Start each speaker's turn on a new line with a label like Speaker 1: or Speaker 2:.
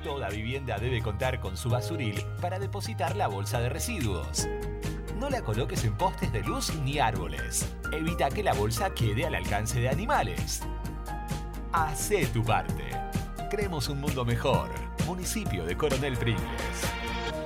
Speaker 1: Toda vivienda debe contar con su basuril para depositar la bolsa de residuos. No la coloques en postes de luz ni árboles. Evita que la bolsa quede al alcance de animales. Hacé tu parte. Creemos un mundo mejor. Municipio de Coronel Pringles.